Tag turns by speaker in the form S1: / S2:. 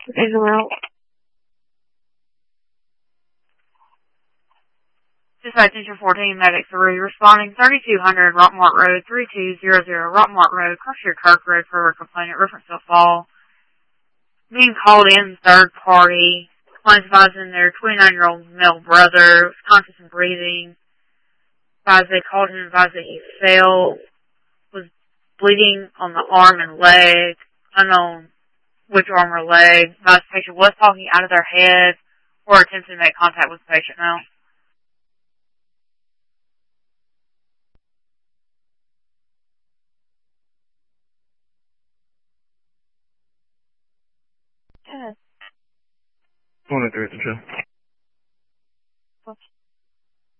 S1: In or out.
S2: Dispatch Engine 14, Medic 3, responding 3200 Rockmart Road, 3200 Rockmart Road, Crusher Kirk Road for a complainant, reference to a fall. Being called in third party, complaints advising their 29-year-old male brother was conscious and breathing. Advised they called him, advised that he fell, was bleeding on the arm and leg, unknown which arm or leg. Advised the patient was talking out of their head or attempting to make contact with the patient now.
S1: Yes.
S3: 103 at the show.